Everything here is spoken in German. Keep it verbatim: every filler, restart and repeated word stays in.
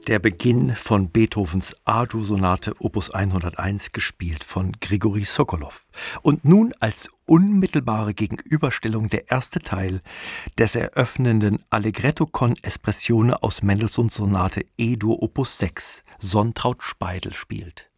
Der Beginn von Beethovens A-Dur-Sonate Opus hunderteins, gespielt von Grigorij Sokolow. Und nun als unmittelbare Gegenüberstellung der erste Teil des eröffnenden Allegretto con espressione aus Mendelssohns Sonate E-Dur Opus sechs, Sonntraut Speidel spielt.